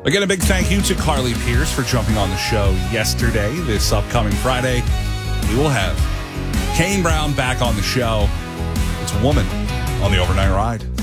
Again, a big thank you to Carly Pierce for jumping on the show yesterday. This upcoming Friday, we will have Kane Brown back on the show. It's a woman on the Overnight Ride.